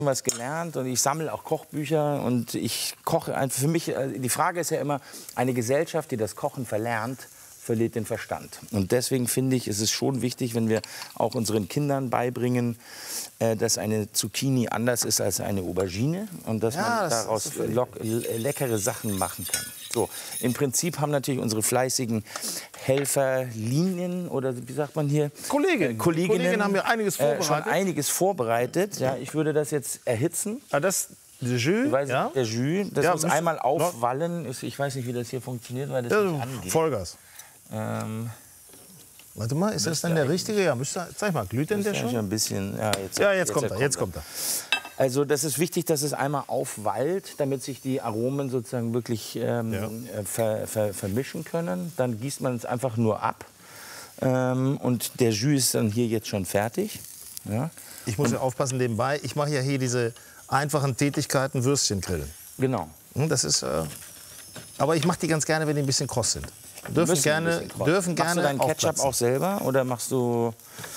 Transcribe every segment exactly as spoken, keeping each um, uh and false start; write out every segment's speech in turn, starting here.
was gelernt und ich sammle auch Kochbücher und ich koche einfach. Für mich, die Frage ist ja immer, eine Gesellschaft, die das Kochen verlernt, verliert den Verstand. Und deswegen finde ich, ist es schon wichtig, wenn wir auch unseren Kindern beibringen, äh, dass eine Zucchini anders ist als eine Aubergine und dass Ja, man das daraus ist so lock, leckere Sachen machen kann. So, im Prinzip haben natürlich unsere fleißigen Helferlinien oder wie sagt man hier? Kolleginnen. Äh, Kolleginnen, Kolleginnen haben ja einiges äh, schon vorbereitet. einiges vorbereitet. Ja, ich würde das jetzt erhitzen. Ah, das der Jus, Ich weiß, ja? Der Jus, das Ja, muss müsst- einmal aufwallen. Ich weiß nicht, wie das hier funktioniert, weil das nicht Ja, angeht. Vollgas. Ähm, Warte mal, ist das denn der richtige? Ja, müsste, zeig mal, glüht denn der das ist ja schon? ein bisschen. Ja, jetzt, Ja, jetzt kommt er, jetzt kommt er. Also das ist wichtig, dass es einmal aufwallt, damit sich die Aromen sozusagen wirklich ähm, Ja. äh, ver, ver, vermischen können. Dann gießt man es einfach nur ab. Ähm, und der Jus ist dann hier jetzt schon fertig. Ja. Ich muss ja aufpassen nebenbei. Ich mache ja hier diese einfachen Tätigkeiten, Würstchen grillen. Genau. Hm, Das ist, äh, aber ich mache die ganz gerne, wenn die ein bisschen kross sind. Dürfen Müssen ein gerne, bisschen kross. dürfen Machst gerne du deinen Ketchup aufplatzen. auch selber oder machst du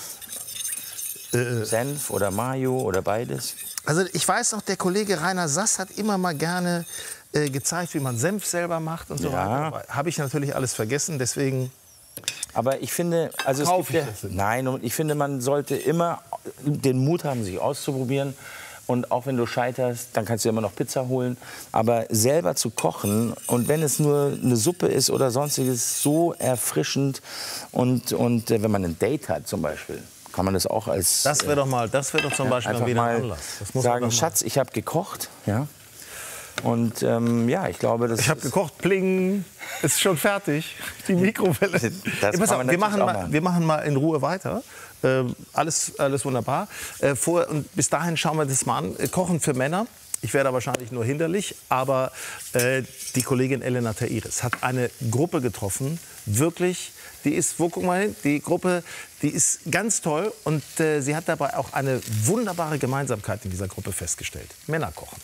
Äh, Senf oder Mayo oder beides? Also ich weiß noch, der Kollege Rainer Sass hat immer mal gerne äh, gezeigt, wie man Senf selber macht und so Ja. weiter. Habe ich natürlich alles vergessen, deswegen. Aber ich finde, also es Kauf gibt ich ja, das denn? nein, und ich finde, man sollte immer den Mut haben, sich auszuprobieren. Und auch wenn du scheiterst, dann kannst du immer noch Pizza holen. Aber selber zu kochen und wenn es nur eine Suppe ist oder sonstiges, so erfrischend. Und, und äh, wenn man ein Date hat zum Beispiel, kann man das auch als Das wäre doch mal, das wäre doch zum äh, Beispiel einfach wieder ein mal Anlass. Das muss man sagen, doch mal- Schatz, ich habe gekocht. Ja. Und ähm, ja, ich glaube, das Ich habe ist- gekocht, pling, ist schon fertig. Die Mikrowelle. Das Ja, kann pass auf, man wir, natürlich machen auch mal, machen. wir machen mal in Ruhe weiter. Ähm, alles, alles wunderbar. Äh, vor, und bis dahin schauen wir das mal an. Äh, Kochen für Männer. Ich wäre da wahrscheinlich nur hinderlich, aber äh, die Kollegin Elena Tairis hat eine Gruppe getroffen, wirklich, die ist, wo guck mal hin, die Gruppe, die ist ganz toll und äh, sie hat dabei auch eine wunderbare Gemeinsamkeit in dieser Gruppe festgestellt. Männer kochen.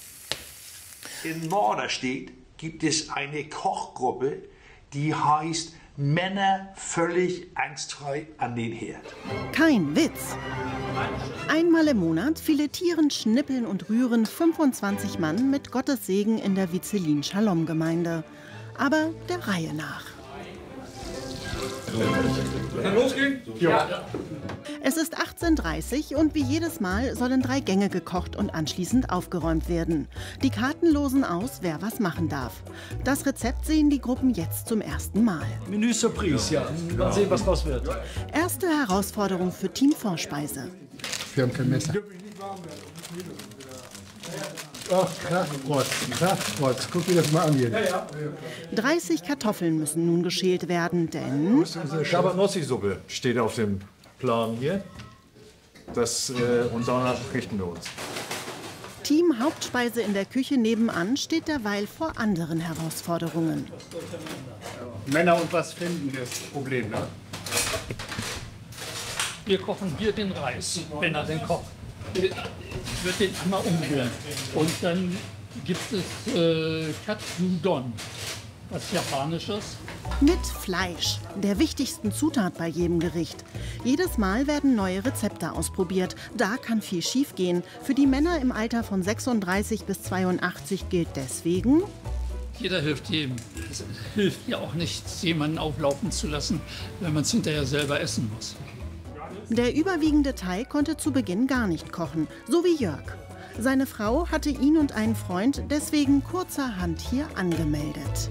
In Norderstedt gibt es eine Kochgruppe, die heißt Männer völlig angstfrei an den Herd. Kein Witz. Einmal im Monat filetieren, schnippeln und rühren fünfundzwanzig Mann mit Gottes Segen in der Vizelin-Shalom-Gemeinde. Aber der Reihe nach. Es ist achtzehn Uhr dreißig und wie jedes Mal sollen drei Gänge gekocht und anschließend aufgeräumt werden. Die Karten losen aus, wer was machen darf. Das Rezept sehen die Gruppen jetzt zum ersten Mal. Menü Surprise, ja. Mal sehen, was draus wird. Erste Herausforderung für Team Vorspeise. Wir haben kein Messer. Ach, Krachbrot, Krachbrot. Guck dir das mal an hier. dreißig Kartoffeln müssen nun geschält werden, denn Schabernossi-Suppe steht auf dem Plan hier. Das, äh, und danach richten wir uns. Team Hauptspeise in der Küche nebenan steht derweil vor anderen Herausforderungen. Männer und was finden ist das Problem, ne? Wir kochen hier den Reis, wenn er denn kocht. Ich würde den einmal umrühren. Und dann gibt es äh, Katsudon, was Japanisches. Mit Fleisch, der wichtigsten Zutat bei jedem Gericht. Jedes Mal werden neue Rezepte ausprobiert. Da kann viel schiefgehen. Für die Männer im Alter von sechsunddreißig bis zweiundachtzig gilt deswegen: Jeder hilft jedem. Es hilft ja auch nichts, jemanden auflaufen zu lassen, wenn man es hinterher selber essen muss. Der überwiegende Teil konnte zu Beginn gar nicht kochen, so wie Jörg. Seine Frau hatte ihn und einen Freund deswegen kurzerhand hier angemeldet.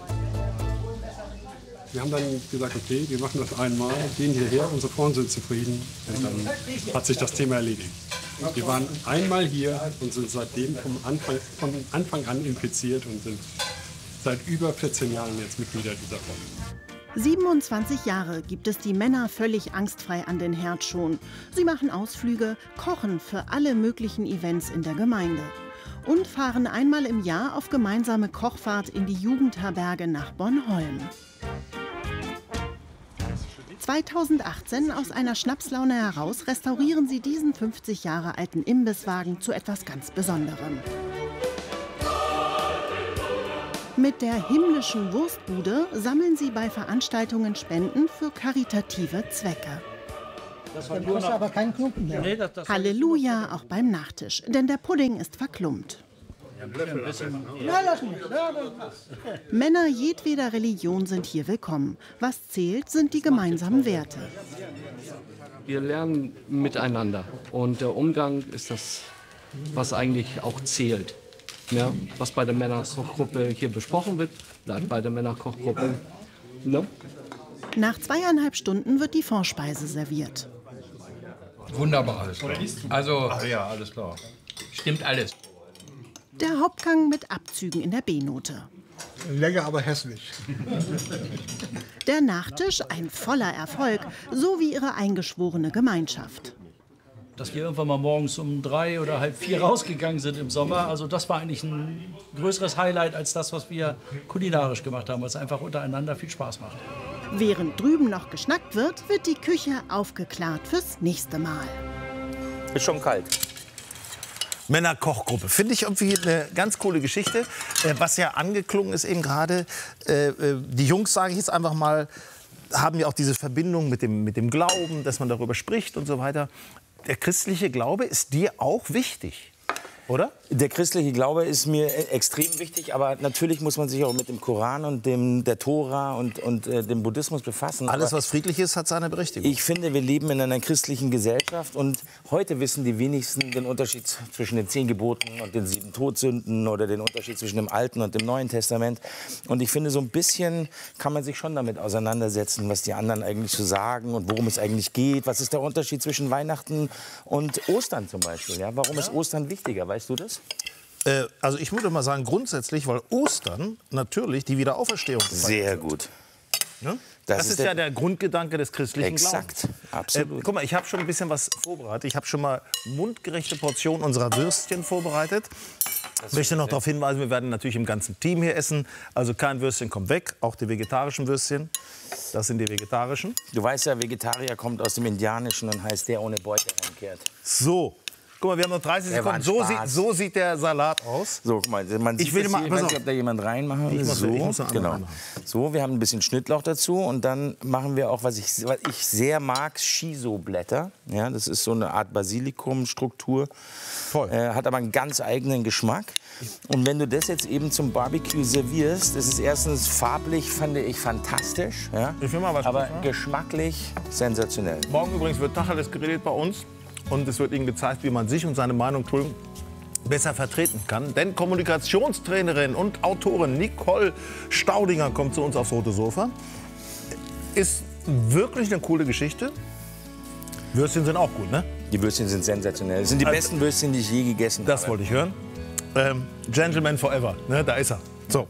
Wir haben dann gesagt, okay, wir machen das einmal, gehen hierher, unsere Frauen sind zufrieden und dann hat sich das Thema erledigt. Wir waren einmal hier und sind seitdem vom Anfang, von Anfang an infiziert und sind seit über vierzehn Jahren jetzt Mitglieder dieser Gruppe. siebenundzwanzig Jahre gibt es die Männer völlig angstfrei an den Herd schon. Sie machen Ausflüge, kochen für alle möglichen Events in der Gemeinde und fahren einmal im Jahr auf gemeinsame Kochfahrt in die Jugendherberge nach Bornholm. zweitausendachtzehn aus einer Schnapslaune heraus restaurieren sie diesen fünfzig Jahre alten Imbisswagen zu etwas ganz Besonderem. Mit der himmlischen Wurstbude sammeln sie bei Veranstaltungen Spenden für karitative Zwecke. Das war nur noch, aber kein Klumpen mehr. Nee, das, das Halleluja, auch beim Nachtisch, denn der Pudding ist verklumpt. Männer jedweder Religion sind hier willkommen. Was zählt, sind die gemeinsamen Werte. Wir lernen miteinander und der Umgang ist das, was eigentlich auch zählt. Ja, was bei der Männerkochgruppe hier besprochen wird, bleibt bei der Männerkochgruppe. Ne? Nach zweieinhalb Stunden wird die Vorspeise serviert. Wunderbar alles. Also, ja, alles klar. Stimmt alles. Der Hauptgang mit Abzügen in der B-Note. Lecker, aber hässlich. Der Nachtisch ein voller Erfolg, so wie ihre eingeschworene Gemeinschaft. Dass wir irgendwann mal morgens um drei oder halb vier rausgegangen sind im Sommer, also das war eigentlich ein größeres Highlight als das, was wir kulinarisch gemacht haben, weil es einfach untereinander viel Spaß macht. Während drüben noch geschnackt wird, wird die Küche aufgeklärt fürs nächste Mal. Ist schon kalt. Männerkochgruppe. Finde ich irgendwie eine ganz coole Geschichte. Äh, was ja angeklungen ist eben gerade, äh, die Jungs, sage ich jetzt einfach mal, haben ja auch diese Verbindung mit dem, mit dem Glauben, dass man darüber spricht und so weiter. Der christliche Glaube ist dir auch wichtig, oder? Der christliche Glaube ist mir extrem wichtig, aber natürlich muss man sich auch mit dem Koran und dem, der Tora und, und äh, dem Buddhismus befassen. Alles, aber was friedlich ist, hat seine Berechtigung. Ich finde, wir leben in einer christlichen Gesellschaft und heute wissen die wenigsten den Unterschied zwischen den zehn Geboten und den sieben Todsünden oder den Unterschied zwischen dem Alten und dem Neuen Testament. Und ich finde, so ein bisschen kann man sich schon damit auseinandersetzen, was die anderen eigentlich so sagen und worum es eigentlich geht. Was ist der Unterschied zwischen Weihnachten und Ostern zum Beispiel? Ja? Warum ist Ostern wichtiger? Weißt du das? Äh, also ich würde mal sagen grundsätzlich, weil Ostern natürlich die Wiederauferstehung ist. Sehr gut. Ne? Das, das ist, ist ja der Grundgedanke des christlichen Exakt, Glaubens. Absolut. Äh, guck mal, ich habe schon ein bisschen was vorbereitet. Ich habe schon mal mundgerechte Portionen unserer Würstchen vorbereitet. Ich möchte noch darauf hinweisen, wir werden natürlich im ganzen Team hier essen. Also kein Würstchen kommt weg, auch die vegetarischen Würstchen. Das sind die vegetarischen. Du weißt ja, Vegetarier kommt aus dem Indianischen und heißt der ohne Beute heimkehrt. So. Guck mal, wir haben noch dreißig Sekunden. So sieht, so sieht der Salat aus. So, guck mal, man sieht ich will das mal, hier, ich weiß nicht, ob da jemand reinmachen will. Ich muss, so, ich muss genau. So, wir haben ein bisschen Schnittlauch dazu und dann machen wir auch, was ich, was ich sehr mag, Shiso-Blätter. Ja, das ist so eine Art Basilikumstruktur. Toll. Äh, hat aber einen ganz eigenen Geschmack. Und wenn du das jetzt eben zum Barbecue servierst, das ist erstens farblich, fand ich fantastisch. Ja? Ich will mal was aber machen. Geschmacklich sensationell. Morgen übrigens wird Tacheles geredet bei uns. Und es wird Ihnen gezeigt, wie man sich und seine Meinung besser vertreten kann. Denn Kommunikationstrainerin und Autorin Nicole Staudinger kommt zu uns aufs rote Sofa. Ist wirklich eine coole Geschichte. Würstchen sind auch gut, ne? Die Würstchen sind sensationell. Das sind die Also, besten Würstchen, die ich je gegessen das habe. wollte ich hören. Ähm, Gentleman Forever, ne? Da ist er. So.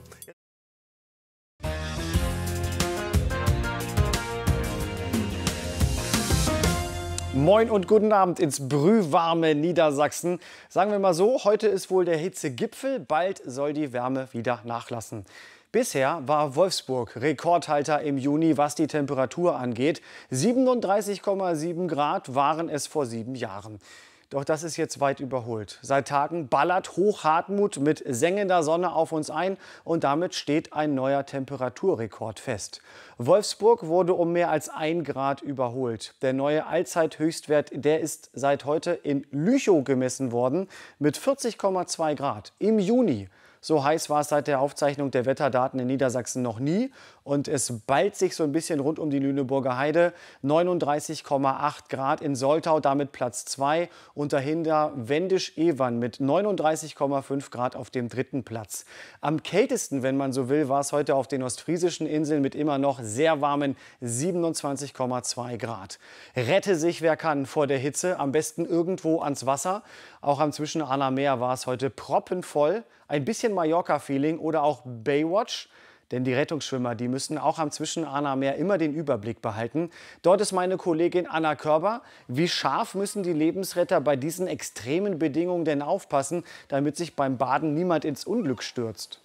Moin und guten Abend ins brühwarme Niedersachsen. Sagen wir mal so, heute ist wohl der Hitzegipfel, bald soll die Wärme wieder nachlassen. Bisher war Wolfsburg Rekordhalter im Juni, was die Temperatur angeht. siebenunddreißig Komma sieben Grad waren es vor sieben Jahren. Doch das ist jetzt weit überholt. Seit Tagen ballert Hochhartmut mit sengender Sonne auf uns ein und damit steht ein neuer Temperaturrekord fest. Wolfsburg wurde um mehr als ein Grad überholt. Der neue Allzeithöchstwert, der ist seit heute in Lüchow gemessen worden mit vierzig Komma zwei Grad im Juni. So heiß war es seit der Aufzeichnung der Wetterdaten in Niedersachsen noch nie. Und es ballt sich so ein bisschen rund um die Lüneburger Heide. neununddreißig Komma acht Grad in Soltau, damit Platz zwei. Und dahinter Wendisch-Evern mit neununddreißig Komma fünf Grad auf dem dritten Platz. Am kältesten, wenn man so will, war es heute auf den ostfriesischen Inseln mit immer noch sehr warmen siebenundzwanzig Komma zwei Grad. Rette sich, wer kann, vor der Hitze. Am besten irgendwo ans Wasser. Auch am Zwischen-Ahner Meer war es heute proppenvoll. Ein bisschen Mallorca-Feeling oder auch Baywatch. Denn die Rettungsschwimmer, die müssen auch am Zwischen-Ahner Meer immer den Überblick behalten. Dort ist meine Kollegin Anna Körber. Wie scharf müssen die Lebensretter bei diesen extremen Bedingungen denn aufpassen, damit sich beim Baden niemand ins Unglück stürzt?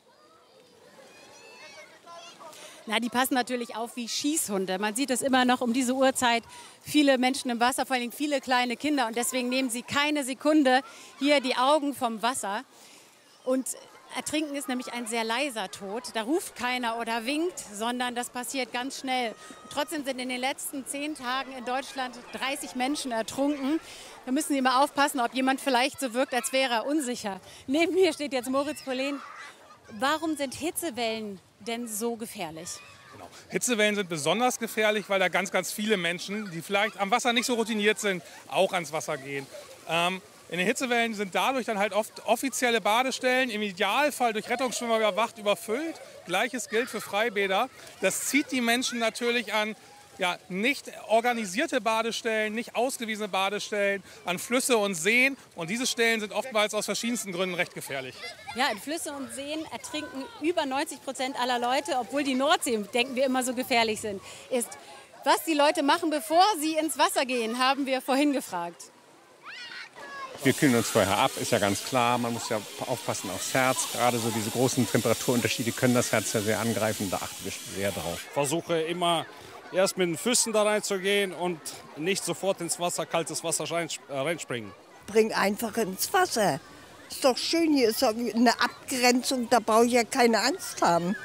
Na, die passen natürlich auf wie Schießhunde. Man sieht es immer noch um diese Uhrzeit. Viele Menschen im Wasser, vor allem viele kleine Kinder. Und deswegen nehmen sie keine Sekunde hier die Augen vom Wasser. Und Ertrinken ist nämlich ein sehr leiser Tod. Da ruft keiner oder winkt, sondern das passiert ganz schnell. Und trotzdem sind in den letzten zehn Tagen in Deutschland dreißig Menschen ertrunken. Da müssen Sie mal aufpassen, ob jemand vielleicht so wirkt, als wäre er unsicher. Neben mir steht jetzt Moritz Polen. Warum sind Hitzewellen denn so gefährlich? Genau. Hitzewellen sind besonders gefährlich, weil da ganz, ganz viele Menschen, die vielleicht am Wasser nicht so routiniert sind, auch ans Wasser gehen. Ähm, in den Hitzewellen sind dadurch dann halt oft offizielle Badestellen, im Idealfall durch Rettungsschwimmer überwacht, überfüllt. Gleiches gilt für Freibäder. Das zieht die Menschen natürlich an ja, nicht organisierte Badestellen, nicht ausgewiesene Badestellen, an Flüsse und Seen. Und diese Stellen sind oftmals aus verschiedensten Gründen recht gefährlich. Ja, in Flüsse und Seen ertrinken über neunzig Prozent aller Leute, obwohl die Nordsee, denken wir, immer so gefährlich sind, ist. Was die Leute machen, bevor sie ins Wasser gehen, haben wir vorhin gefragt. Wir kühlen uns vorher ab, ist ja ganz klar. Man muss ja aufpassen aufs Herz. Gerade so diese großen Temperaturunterschiede können das Herz ja sehr angreifen. Da achten wir sehr drauf. Versuche immer erst mit den Füßen da reinzugehen und nicht sofort ins Wasser, kaltes Wasser reinspringen. Bring einfach ins Wasser. Ist doch schön, hier ist doch eine Abgrenzung, da brauche ich ja keine Angst haben.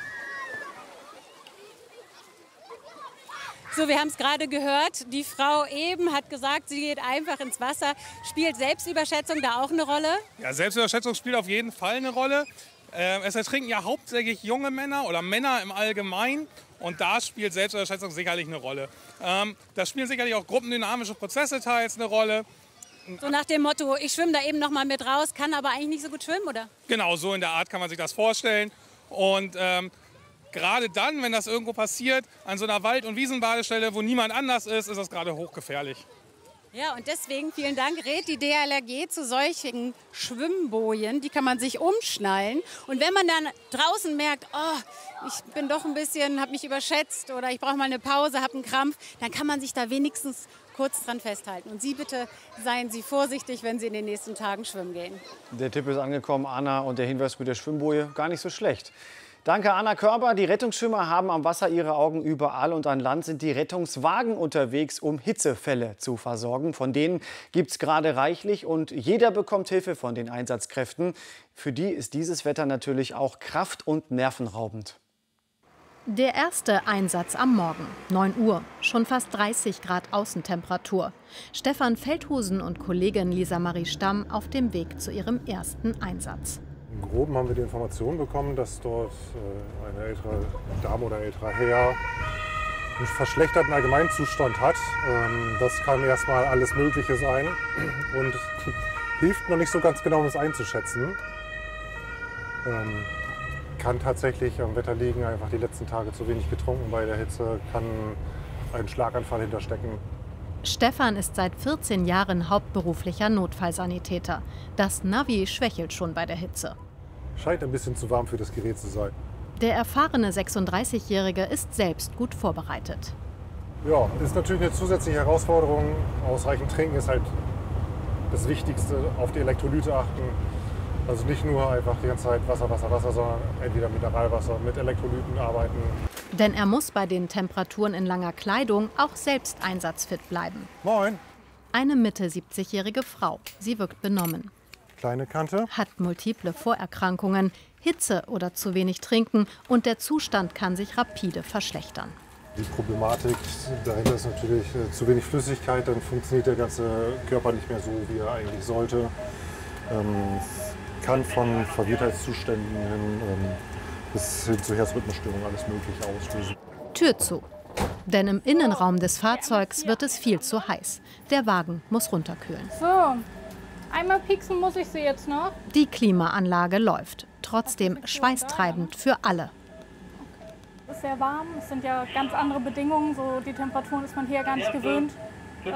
So, wir haben es gerade gehört. Die Frau eben hat gesagt, sie geht einfach ins Wasser. Spielt Selbstüberschätzung da auch eine Rolle? Ja, Selbstüberschätzung spielt auf jeden Fall eine Rolle. Äh, es ertrinken ja hauptsächlich junge Männer oder Männer im Allgemeinen. Und da spielt Selbstüberschätzung sicherlich eine Rolle. Ähm, da spielen sicherlich auch gruppendynamische Prozesse teils eine Rolle. So nach dem Motto, ich schwimme da eben noch mal mit raus, kann aber eigentlich nicht so gut schwimmen, oder? Genau, so in der Art kann man sich das vorstellen. Und ähm, gerade dann, wenn das irgendwo passiert, an so einer Wald- und Wiesenbadestelle, wo niemand anders ist, ist das gerade hochgefährlich. Ja, und deswegen vielen Dank, rät die D L R G zu solchen Schwimmbojen. Die kann man sich umschnallen. Und wenn man dann draußen merkt, oh, ich bin doch ein bisschen, habe mich überschätzt oder ich brauche mal eine Pause, habe einen Krampf, dann kann man sich da wenigstens kurz dran festhalten. Und Sie bitte, seien Sie vorsichtig, wenn Sie in den nächsten Tagen schwimmen gehen. Der Tipp ist angekommen, Anna, und der Hinweis mit der Schwimmboje gar nicht so schlecht. Danke, Anna Körber. Die Rettungsschwimmer haben am Wasser ihre Augen überall und an Land sind die Rettungswagen unterwegs, um Hitzefälle zu versorgen. Von denen gibt es gerade reichlich und jeder bekommt Hilfe von den Einsatzkräften. Für die ist dieses Wetter natürlich auch kraft- und nervenraubend. Der erste Einsatz am Morgen, neun Uhr, schon fast dreißig Grad Außentemperatur. Stefan Feldhusen und Kollegin Lisa Marie Stamm auf dem Weg zu ihrem ersten Einsatz. Im Groben haben wir die Information bekommen, dass dort eine ältere Dame oder ein älterer Herr einen verschlechterten Allgemeinzustand hat. Das kann erstmal alles Mögliche sein und hilft noch nicht so ganz genau, um es einzuschätzen. Kann tatsächlich am Wetter liegen, einfach die letzten Tage zu wenig getrunken bei der Hitze, kann ein Schlaganfall hinterstecken. Stefan ist seit vierzehn Jahren hauptberuflicher Notfallsanitäter. Das Navi schwächelt schon bei der Hitze. Scheint ein bisschen zu warm für das Gerät zu sein. Der erfahrene sechsunddreißigjährige ist selbst gut vorbereitet. Ja, ist natürlich eine zusätzliche Herausforderung. Ausreichend trinken ist halt das Wichtigste. Auf die Elektrolyte achten. Also nicht nur einfach die ganze Zeit Wasser, Wasser, Wasser, sondern entweder Mineralwasser mit Elektrolyten arbeiten. Denn er muss bei den Temperaturen in langer Kleidung auch selbst einsatzfit bleiben. Moin. Eine Mitte siebzigjährige Frau. Sie wirkt benommen. Kleine Kante. Hat multiple Vorerkrankungen, Hitze oder zu wenig Trinken und der Zustand kann sich rapide verschlechtern. Die Problematik dahinter ist natürlich äh, zu wenig Flüssigkeit, dann funktioniert der ganze Körper nicht mehr so, wie er eigentlich sollte. Ähm, kann von Verwirrtheitszuständen hin ähm, bis hin zu Herzrhythmusstörungen alles Mögliche auslösen. Tür zu. Denn im Innenraum des Fahrzeugs wird es viel zu heiß. Der Wagen muss runterkühlen. So, einmal pieksen muss ich sie jetzt noch. Die Klimaanlage läuft. Trotzdem schweißtreibend für alle. Es ist sehr warm, es sind ja ganz andere Bedingungen. So die Temperaturen ist man hier gar nicht gewöhnt. Äh,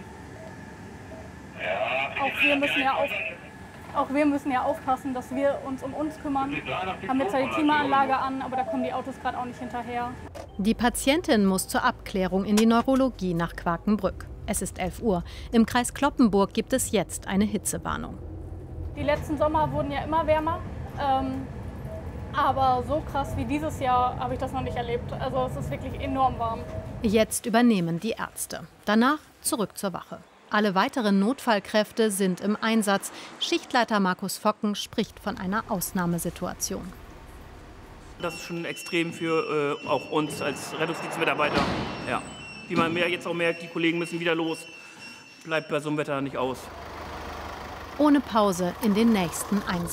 auch wir müssen ja auf Auch wir müssen ja aufpassen, dass wir uns um uns kümmern. Wir haben jetzt zwar die Klimaanlage an, aber da kommen die Autos gerade auch nicht hinterher. Die Patientin muss zur Abklärung in die Neurologie nach Quakenbrück. Es ist elf Uhr. Im Kreis Cloppenburg gibt es jetzt eine Hitzewarnung. Die letzten Sommer wurden ja immer wärmer. Ähm, aber so krass wie dieses Jahr habe ich das noch nicht erlebt. Also es ist wirklich enorm warm. Jetzt übernehmen die Ärzte. Danach zurück zur Wache. Alle weiteren Notfallkräfte sind im Einsatz. Schichtleiter Markus Focken spricht von einer Ausnahmesituation. Das ist schon extrem für äh, auch uns als Rettungsdienstmitarbeiter. Ja. Wie man mehr jetzt auch merkt, die Kollegen müssen wieder los. Bleibt bei so einem Wetter nicht aus. Ohne Pause in den nächsten Einsatz.